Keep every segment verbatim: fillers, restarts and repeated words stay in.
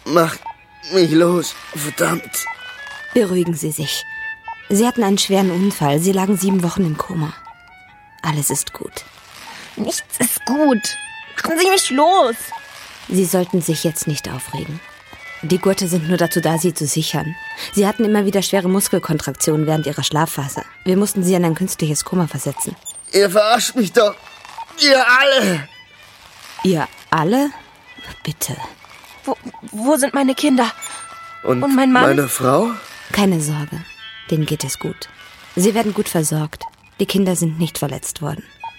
Mach mich los, verdammt. Beruhigen Sie sich. Sie hatten einen schweren Unfall. Sie lagen sieben Wochen im Koma. Alles ist gut. Nichts ist gut. Machen Sie mich los. Sie sollten sich jetzt nicht aufregen. Die Gurte sind nur dazu da, Sie zu sichern. Sie hatten immer wieder schwere Muskelkontraktionen während Ihrer Schlafphase. Wir mussten Sie in ein künstliches Koma versetzen. Ihr verarscht mich doch. Ihr alle. Ihr alle? Bitte. Wo, wo sind meine Kinder? Und, Und mein Mann? Meine Frau? Keine Sorge. Denen geht es gut. Sie werden gut versorgt. Die Kinder sind nicht verletzt worden.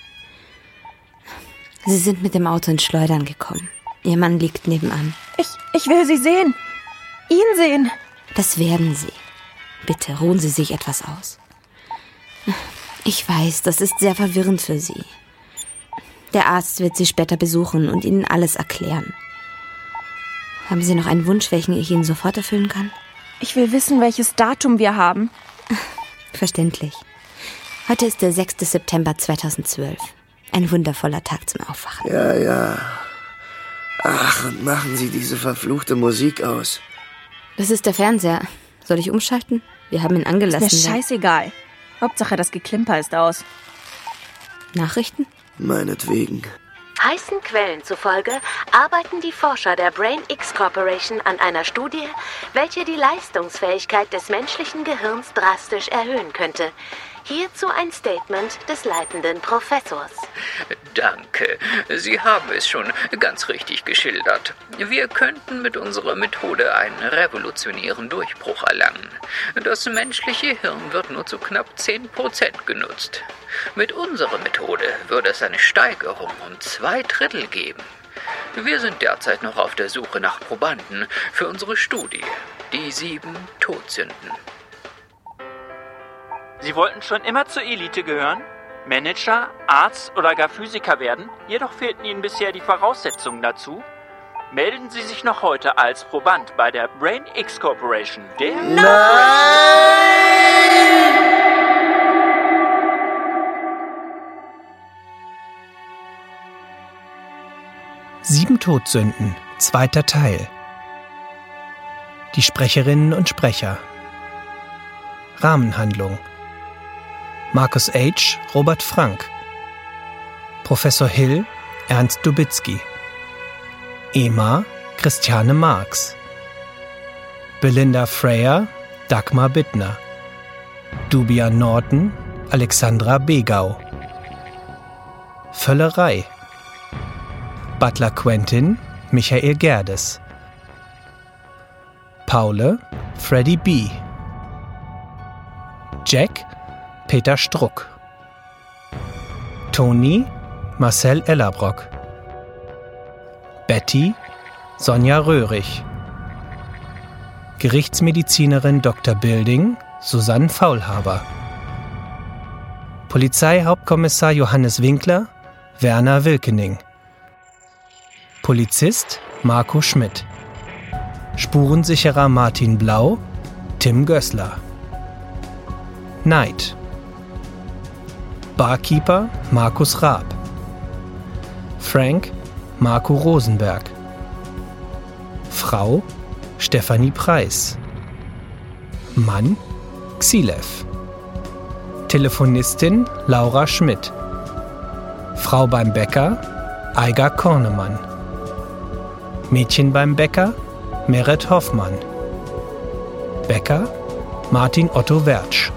Sie sind mit dem Auto ins Schleudern gekommen. Ihr Mann liegt nebenan. Ich, ich will Sie sehen. Ihn sehen. Das werden Sie. Bitte ruhen Sie sich etwas aus. Ich weiß, das ist sehr verwirrend für Sie. Der Arzt wird Sie später besuchen und Ihnen alles erklären. Haben Sie noch einen Wunsch, welchen ich Ihnen sofort erfüllen kann? Ich will wissen, welches Datum wir haben. Verständlich. Heute ist der sechster September zweitausendzwölf. Ein wundervoller Tag zum Aufwachen. Ja, ja. Ach, und machen Sie diese verfluchte Musik aus. Das ist der Fernseher. Soll ich umschalten? Wir haben ihn angelassen. Ist mir scheißegal. Hauptsache, das Geklimper ist aus. Nachrichten? Meinetwegen. Heißen Quellen zufolge arbeiten die Forscher der Brain X Corporation an einer Studie, welche die Leistungsfähigkeit des menschlichen Gehirns drastisch erhöhen könnte. Hierzu ein Statement des leitenden Professors. Danke. Sie haben es schon ganz richtig geschildert. Wir könnten mit unserer Methode einen revolutionären Durchbruch erlangen. Das menschliche Hirn wird nur zu knapp zehn Prozent genutzt. Mit unserer Methode würde es eine Steigerung um zwei Drittel geben. Wir sind derzeit noch auf der Suche nach Probanden für unsere Studie, die sieben Todsünden. Sie wollten schon immer zur Elite gehören? Manager, Arzt oder gar Physiker werden? Jedoch fehlten Ihnen bisher die Voraussetzungen dazu? Melden Sie sich noch heute als Proband bei der Brain X Corporation. Der Sieben Todsünden, zweiter Teil. Die Sprecherinnen und Sprecher. Rahmenhandlung. Markus H., Robert Frank. Professor Hill, Ernst Dubitzky. Ema, Christiane Marx. Belinda Freyer, Dagmar Bittner. Dubia Norton, Alexandra Begau. Völlerei. Butler Quentin, Michael Gerdes. Paule, Freddie B. Jack, Peter Struck. Toni, Marcel Ellerbrock. Betty, Sonja Röhrig. Gerichtsmedizinerin Doktor Bilding, Susanne Faulhaber. Polizeihauptkommissar Johannes Winkler, Werner Wilkening. Polizist Marco Schmidt. Spurensicherer Martin Blau, Tim Gößler. Knight. Barkeeper Markus Raab. Frank Marco Rosenberg. Frau Stefanie Preis. Mann Xilev. Telefonistin Laura Schmidt. Frau beim Bäcker Eiger Kornemann. Mädchen beim Bäcker Meret Hoffmann. Bäcker Martin Otto Wertsch.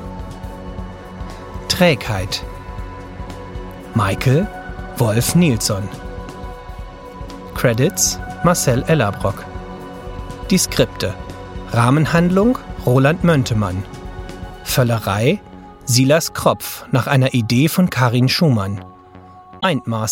Trägheit Michael Wolf Nilsson. Credits Marcel Ellerbrock. Die Skripte Rahmenhandlung Roland Möntemann. Völlerei Silas Kropf nach einer Idee von Karin Schumann. Eindmaß